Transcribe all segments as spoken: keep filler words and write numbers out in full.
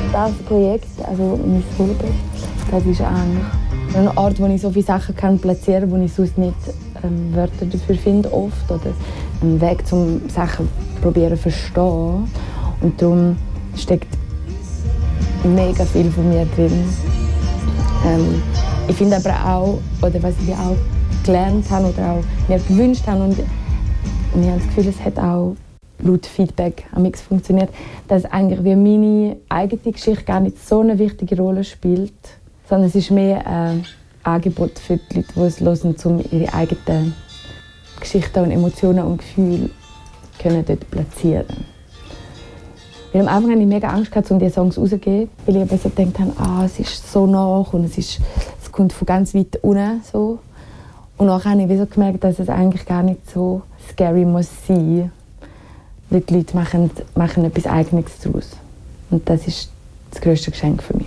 Das Projekt, also mein Soloprojekt, das ist eigentlich ein Ort, wo ich so viele Sachen kann platzieren kann, wo ich sonst nicht ähm, Wörter dafür finde oft. Oder einen Weg, um Sachen probieren zu verstehen. Und darum steckt mega viel von mir drin. Ähm, ich finde aber auch, oder was ich auch gelernt habe oder auch mir gewünscht habe, und, und ich habe das Gefühl, es hat auch laut Feedback am Mix funktioniert, dass eigentlich wie meine eigene Geschichte gar nicht so eine wichtige Rolle spielt, sondern es ist mehr ein Angebot für die Leute, die es hören, um ihre eigenen Geschichten und Emotionen und Gefühle können dort platzieren. Weil am Anfang hatte ich mega Angst gehabt, um diese Songs rauszugeben, weil ich aber so gedacht habe, ah, es ist so nach und es, ist, es kommt von ganz weit unten. So. Und nachher habe ich so gemerkt, dass es eigentlich gar nicht so scary muss sein. Weil die Leute machen, machen etwas Eigenes daraus. Und das ist das grösste Geschenk für mich.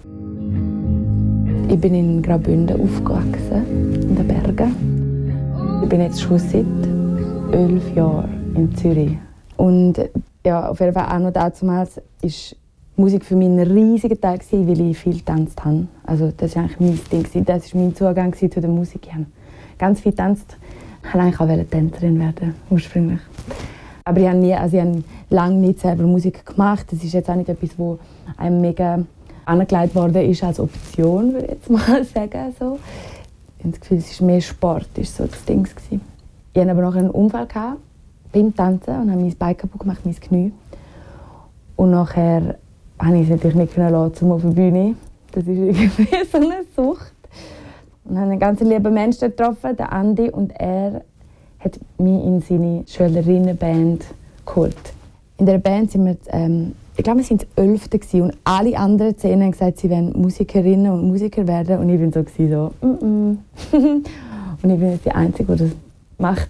Ich bin in Graubünden aufgewachsen, in den Bergen. Ich bin jetzt schon seit elf Jahren in Zürich. Und ja, auf jeden Fall auch noch damals war Musik für mich ein riesiger Teil, weil ich viel getanzt habe. Also das war eigentlich mein Ding. Das war mein Zugang zu der Musik. Ich habe ganz viel getanzt. Ich wollte eigentlich auch Tänzerin werden, ursprünglich. Aber ich habe, nie, also ich habe lange nicht selber Musik gemacht. Das ist jetzt auch nicht etwas, das einem mega angelegt worden ist als Option, würde ich jetzt mal sagen. So. Ich habe das Gefühl, es ist mehr Sport, ist so das Ding. Ich hatte aber noch einen Unfall gehabt, beim Tanzen und habe mein Bein kaputt gemacht, mein Knie. Und nachher konnte ich es natürlich nicht lassen, auf der Bühne. Das ist irgendwie so eine Sucht. Und habe einen ganz lieben Menschen getroffen, den Andi, und er hat mich in seine Schülerinnenband geholt. In dieser Band sind wir, ähm, ich glaube, wir waren das Elfte und alle anderen zehn haben gesagt, sie wollen Musikerinnen und Musiker werden. Und ich war so, so mm -mm. Und ich bin jetzt die Einzige, die das macht.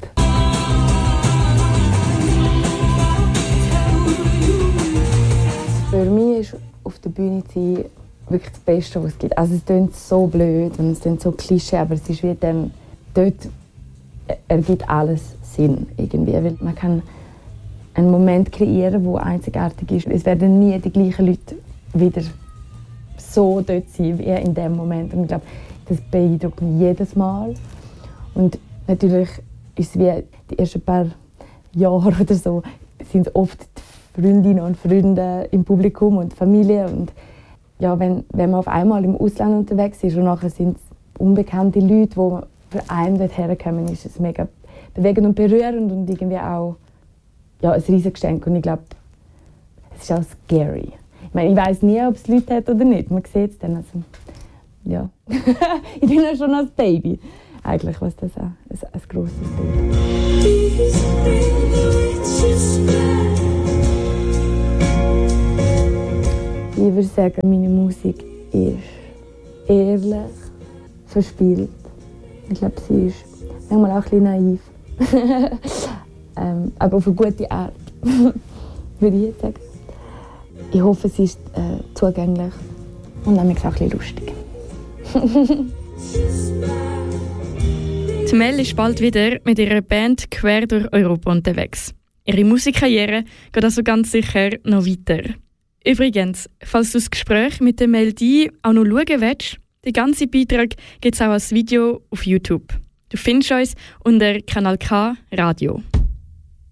Für mich ist auf der Bühne zu sein wirklich das Beste, was es gibt. Also es klingt so blöd und es klingt so klischee, aber es ist wie dem, dort ergibt alles Sinn irgendwie. Weil man kann einen Moment kreieren, der einzigartig ist. Es werden nie die gleichen Leute wieder so dort sein wie in dem Moment. Und ich glaube, das beeindruckt mich jedes Mal. Und natürlich ist es wie die ersten paar Jahre oder so, sind es oft die Freundinnen und Freunde im Publikum und Familie. Und ja, wenn, wenn man auf einmal im Ausland unterwegs ist und nachher sind es unbekannte Leute, die für einen dort herkommen, ist es mega bewegend und berührend und irgendwie auch ja, ein riesiges Geschenk. Und ich glaube, es ist auch scary. Ich meine, ich weiss nie, ob es Leute hat oder nicht. Man sieht es dann. Also, ja. Ich bin ja schon als Baby. Eigentlich was das auch ein, ein grosses Bild. Ich würde sagen, meine Musik ist ehrlich, verspielt. Ich glaube, sie ist manchmal auch ein bisschen naiv. ähm, aber auf eine gute Art, würde ich jetzt sagen. Ich hoffe, sie ist äh, zugänglich und dann auch ein bisschen lustig. Die Mel ist bald wieder mit ihrer Band quer durch Europa unterwegs. Ihre Musikkarriere geht also ganz sicher noch weiter. Übrigens, falls du das Gespräch mit der Mel D auch noch schauen willst, den ganzen Beitrag gibt es auch als Video auf YouTube. Du findest uns unter Kanal K Radio.